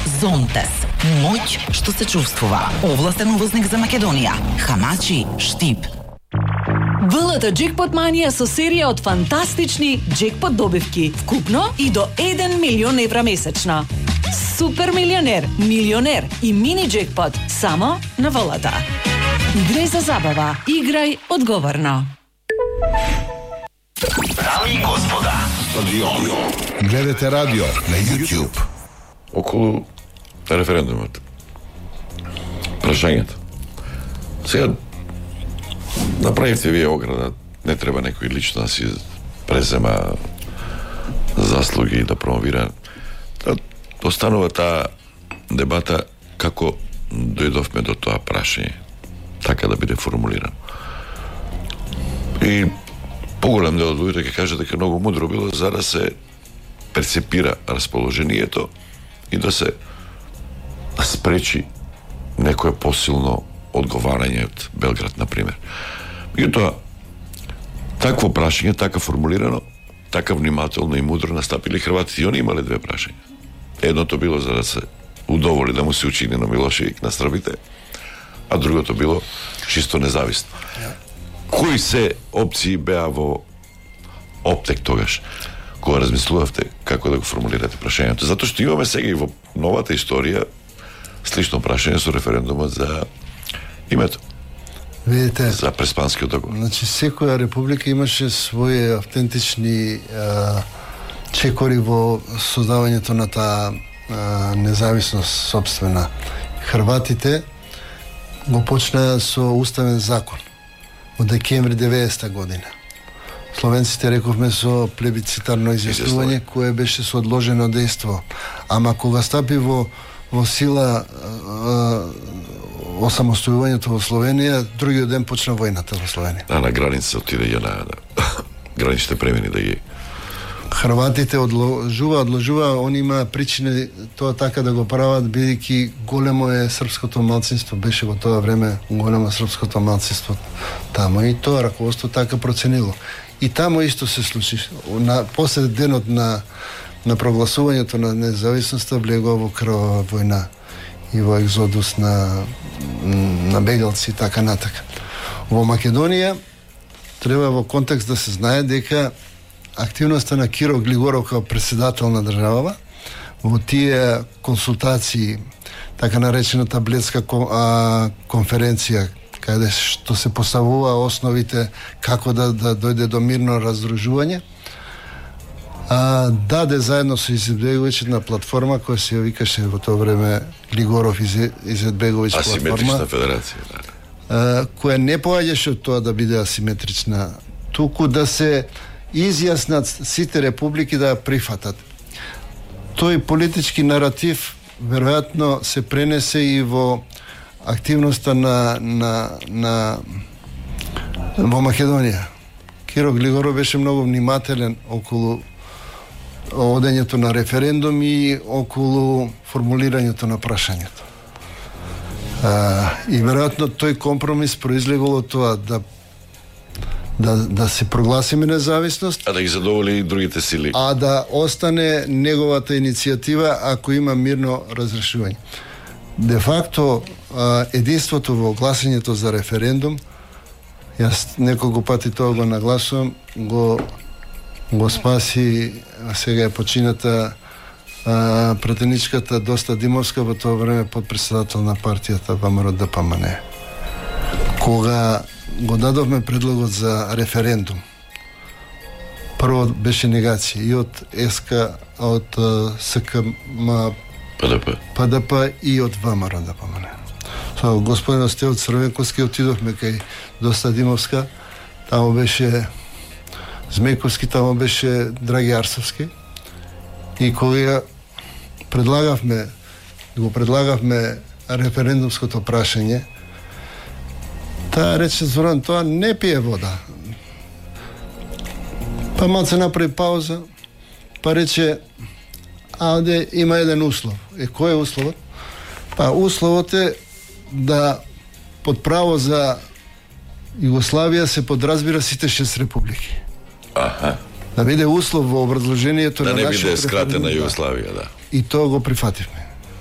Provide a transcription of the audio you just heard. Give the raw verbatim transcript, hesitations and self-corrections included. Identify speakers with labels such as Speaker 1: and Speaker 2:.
Speaker 1: Зонтес. Моќ што се чувствува. Овластен увозник за Македонија. Хамачи, Штип.
Speaker 2: ВЛТ Джекпот Манија со серија од фантастични джекпот добивки, вкупно и до еден милион евра месечно. Супер милионер, милионер и мини джекпот само на ВЛТ. Играј за забава, играј одговорно.
Speaker 3: Дами и господа,
Speaker 4: гледате радио на YouTube.
Speaker 5: Околу референдумот. Прашањето. Сега направивте вие ограда, не треба некој лично да си презема заслуги и да промовира. Останува таа дебата како дојдовме до тоа прашање, така да биде формулирано. И поголем дел од луѓето ќе каже дека многу мудро било за да се перцепира расположението и да се спречи некое посилно одговарање од Белград, например. Меѓутоа, такво прашање, така формулирано, така внимателно и мудро настапили хрватите. И они имале две прашања. Едното било за да се удоволи да му се учини на Милошевик на Србите, а другото било чисто независно. Кои се опции беа во оптек тогаш, кога размислувавте како да го формулирате прашањето? Затоа што имаме сега и во новата историја слично прашање со референдумот за името.
Speaker 6: Видите,
Speaker 5: за преспанскиот договор.
Speaker 6: Значи, секоја република имаше своји автентични а, чекори во создавањето на таа а, независност собствена. Хрватите го почнаа со уставен закон од декември деветдесета година. Словенците рековме со плебицитарно изјаснување кое беше со одложено дејство. Ама кога стапи во во сила а, осамостојувањето во Словенија, другиот ден почна војната во Словенија.
Speaker 5: А на граница отиде ја на граничните премини да ги...
Speaker 6: Хрватите одложува, одложува, они има причини тоа така да го прават, бидејќи големо е српското малцинство, беше во тоа време големо српското малцинство таму и тоа раководство така проценило. И таму исто се случи. На после денот на на прогласувањето на независноста влегува во крвава војна и во екзодус на на бегалци и така натака. Во Македонија треба во контекст да се знае дека активноста на Киро Глигоров како председател на државава во тие консултации, така наречената Бледска конференција, каде што се поставува основите како да, да дојде до мирно раздружување, а, даде заедно со Изетбеговиќ на платформа која се викаше во тоа време Глигоров Изетбеговиќ платформа.
Speaker 5: Асиметрична федерација, да.
Speaker 6: А, која не поаѓаше од тоа да биде асиметрична, туку да се изјаснат сите републики да ја прифатат. Тој политички наратив веројатно се пренесе и во активноста на, на, на во Македонија. Киро Глигоров беше многу внимателен околу одењето на референдум и околу формулирањето на прашањето. А, и веројатно тој компромис произлегол од тоа да да да се прогласиме независност,
Speaker 5: а да ги задоволи и другите сили,
Speaker 6: а да остане неговата иницијатива ако има мирно разрешување. Де факто единството во гласањето за референдум, јас неколку пати тоа го нагласувам, го го спаси сега е почината а, пратеничката Доста Димовска, во тоа време подпредседател на партијата ВМРО Д П М Н. Кога го дадовме предлогот за референдум, прво беше негација и од СК, од С К М
Speaker 5: П Д П
Speaker 6: П Д П и од ВМРО Д П М Н. Со господин Стеот Црвенковски отидовме кај Доста Димовска, таму беше Змејковски, таму беше Драги Арсовски, и кога предлагавме го предлагавме референдумското прашање, таа рече Зоран, тоа не пие вода. Па малце направи пауза, па рече, аде има еден услов. Е, кој е условот? Па условот е да под право за Југославија се подразбира сите шест републики.
Speaker 5: Аха.
Speaker 6: Да биде услов во образложението
Speaker 5: да
Speaker 6: на нашиот
Speaker 5: референдум. Да не биде скратена
Speaker 6: референдум,
Speaker 5: Југославија, да.
Speaker 6: И тоа го прифативме.